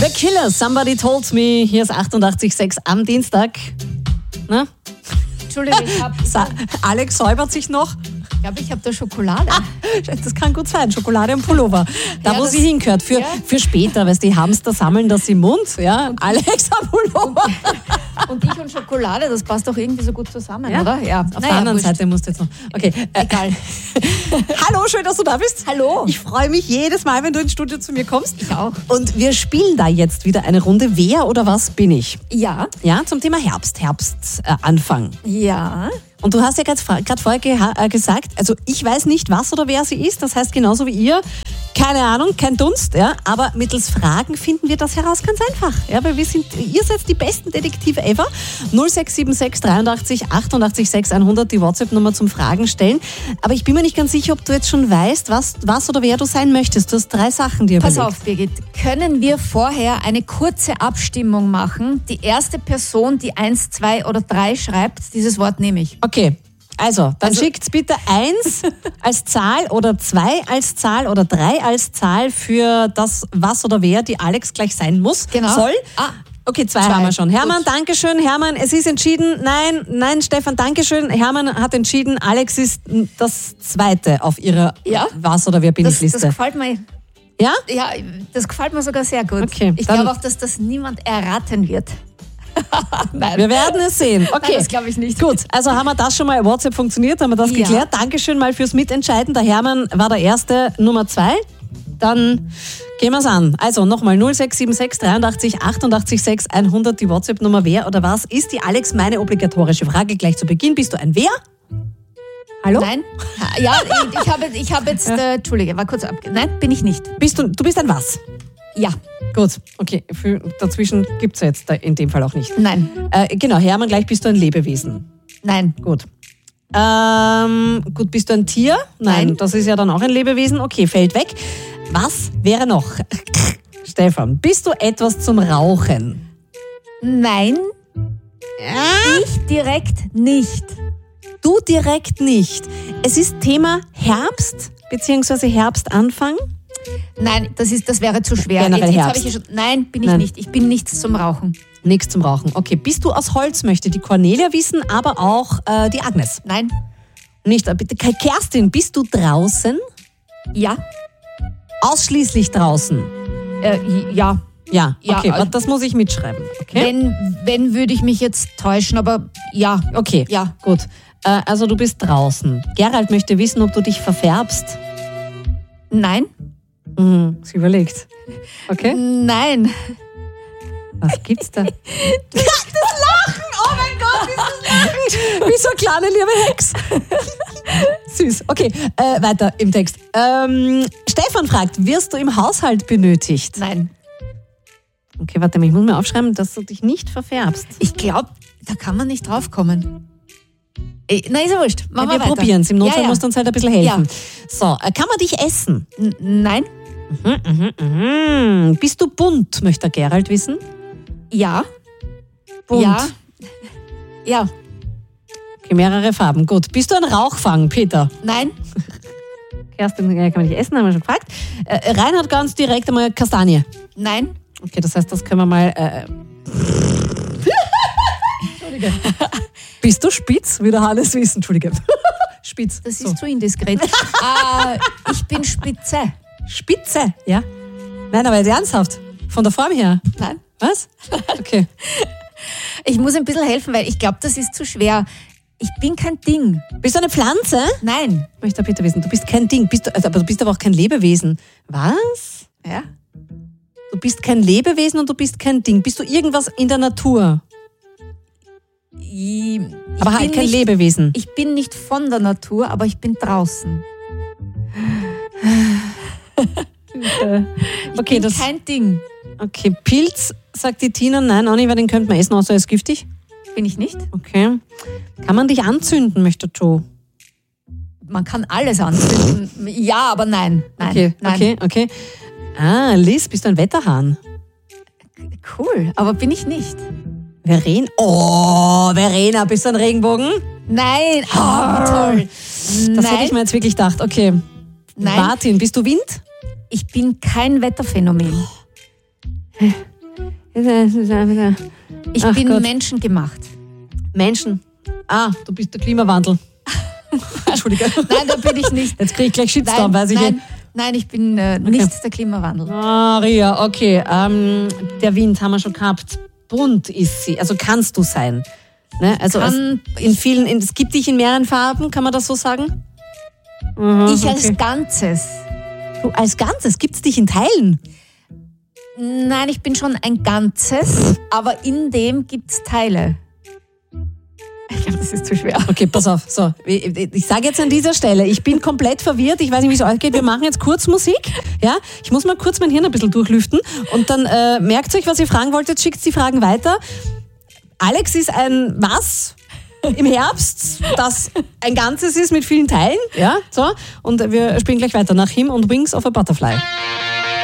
The Killers, Somebody Told Me. Hier ist 88,6 am Dienstag. Na? Entschuldigung, Alex säubert sich noch. Ich glaube, ich habe da Schokolade. Das kann gut sein, Schokolade im Pullover. Da, Ja, wo das- sie hingehört. Für später, weißt du, die Hamster sammeln das im Mund. Ja, Alex am Pullover. Und ich und Schokolade, das passt doch irgendwie so gut zusammen, oder? Ja. Auf der anderen Seite musst du jetzt noch. Okay. Egal. Hallo, schön, dass du da bist. Hallo. Ich freue mich jedes Mal, wenn du ins Studio zu mir kommst. Ich auch. Und wir spielen da jetzt wieder eine Runde. Wer oder was bin ich? Ja. Ja, zum Thema Anfang. Ja. Und du hast ja gerade vorher gesagt, also ich weiß nicht, was oder wer sie ist. Das heißt genauso wie ihr, keine Ahnung, kein Dunst. Ja, aber mittels Fragen finden wir das heraus ganz einfach. Ja, weil ihr seid die besten Detektive ever. 0676 83 88 6 100, die WhatsApp-Nummer zum Fragen stellen. Aber ich bin mir nicht ganz sicher, ob du jetzt schon weißt, was oder wer du sein möchtest. Du hast 3 Sachen dir Pass überlegt. auf, Birgit. Können wir vorher eine kurze Abstimmung machen? Die erste Person, die 1, 2 oder 3 schreibt, dieses Wort nehme ich. Okay, dann schickt bitte 1 als Zahl oder 2 als Zahl oder 3 als Zahl für das, was oder wer die Alex gleich sein muss. Genau. Soll. Ah, Okay, 2 2. haben wir schon. Hermann, Gut. Dankeschön. Hermann, es ist entschieden. Nein, Stefan, Dankeschön. Hermann hat entschieden, Alex ist das Zweite auf ihrer Ja. Was oder wer bin ich das Liste. gefällt mir. Ja? Ja, das gefällt mir sogar sehr gut. Okay, Ich dann- glaube auch, dass das niemand erraten wird. Nein. Wir werden es sehen. Okay. Nein, das glaube ich nicht. Gut, also haben wir das schon mal, WhatsApp funktioniert, haben wir das Ja. geklärt. Dankeschön mal fürs Mitentscheiden. Der Hermann war der Erste, Nummer 2. Dann gehen wir es an. Also nochmal 0676 83 88 6 100, die WhatsApp-Nummer. Wer oder was ist die Alex? Meine obligatorische Frage gleich zu Beginn. Bist du ein Wer? Hallo? Nein? Ja, ich habe jetzt, Entschuldige, war kurz ab. Nein, bin ich nicht. Du bist ein Was? Ja, Gut, okay. Dazwischen gibt es jetzt in dem Fall auch nicht. nein, Genau, Hermann, gleich bist du ein Lebewesen. nein, Gut. Gut, bist du ein Tier? Nein. Das ist ja dann auch ein Lebewesen. Okay, fällt weg. Was wäre noch? Stefan, bist du etwas zum Rauchen? nein, ich direkt nicht. Du direkt nicht. Es ist Thema Herbst bzw. Herbstanfang. Nein, das wäre zu schwer. Generell Jetzt habe Herbst. ich ja schon, nein, bin ich Nein. nicht. Ich bin nichts zum Rauchen. Nichts zum Rauchen. Okay, bist du aus Holz, möchte die Cornelia wissen, aber auch die Agnes. Nein, Nicht, bitte. Kerstin, bist du draußen? ja, Ausschließlich draußen. ja. Ja, Ja, okay, also- das muss ich mitschreiben. Okay? Wenn würde ich mich jetzt täuschen, aber ja. Okay, Ja. gut. Also du bist draußen. Gerald möchte wissen, ob du dich verfärbst. Nein, Sie überlegt. Okay? nein. Was gibt's da? Das Lachen! Oh mein Gott, dieses Lachen! Wie so eine kleine liebe Hex. Süß. Okay, weiter im Text. Stefan fragt, wirst du im Haushalt benötigt? Nein. Okay, warte mal, ich muss mir aufschreiben, dass du dich nicht verfärbst. Ich glaube, da kann man nicht draufkommen. Na, ist ja wurscht. Machen Wir weiter. probieren es. Im Notfall ja. musst du uns halt ein bisschen helfen. So, kann man dich essen? Nein, Bist du bunt, möchte der Gerald wissen? ja, Bunt. ja, ja, Okay, mehrere Farben. Gut. Bist du ein Rauchfang, Peter? nein, Kerstin, kann man nicht essen, haben wir schon gefragt. Reinhard ganz direkt einmal Kastanie. nein, Okay, das heißt, das können wir mal... Entschuldige. Bist du spitz? Will der Hannes wissen. Entschuldige. Spitz. das So. ist zu indiskret. Ich bin Spitze. Spitze, ja. Nein, aber jetzt ernsthaft. Von der Form her. Nein. Was? Okay. Ich muss ein bisschen helfen, weil ich glaube, das ist zu schwer. Ich bin kein Ding. Bist du eine Pflanze? Nein. Möchte der Peter wissen. Du bist kein Ding. Aber du bist aber auch kein Lebewesen. Was? Ja? Du bist kein Lebewesen und du bist kein Ding. Bist du irgendwas in der Natur? Ich Aber halt bin kein nicht, Lebewesen. Ich bin nicht von der Natur, aber ich bin draußen. Okay, Bin kein Ding. Okay, Pilz, sagt die Tina. Nein, auch nicht, weil den könnte man essen, außer er ist giftig. Bin ich nicht? Okay. Kann man dich anzünden, möchte Joe? Man kann alles anzünden. Ja, aber nein. Nein. Okay, nein. okay. Liz, bist du ein Wetterhahn? Cool, aber bin ich nicht. Verena, bist du ein Regenbogen? Nein. Toll. Das hätte ich mir jetzt wirklich gedacht. Okay. Nein. Martin, bist du Wind? Ich bin kein Wetterphänomen. Ich bin menschengemacht. Menschen. Du bist der Klimawandel. Entschuldige. Nein, da bin ich nicht. Jetzt kriege ich gleich Shitstorm, weiß ich nicht. Nein, ich bin nicht der Klimawandel. Ria, okay. Der Wind haben wir schon gehabt. Bunt ist sie. Also kannst du sein. Ne? Also es gibt dich in mehreren Farben, kann man das so sagen? Ich als Ganzes. Du als Ganzes? Gibt es dich in Teilen? Nein, ich bin schon ein Ganzes, aber in dem gibt es Teile. Ich glaube, das ist zu schwer. Okay, pass auf. So, ich sage jetzt an dieser Stelle, ich bin komplett verwirrt. Ich weiß nicht, wie es euch geht. Wir machen jetzt kurz Musik. Ja? Ich muss mal kurz mein Hirn ein bisschen durchlüften. Und dann merkt euch, was ihr fragen wolltet, schickt die Fragen weiter. Alex ist ein was im Herbst, das ein Ganzes ist mit vielen Teilen. Ja, so. Und wir spielen gleich weiter nach Him und Wings of a Butterfly.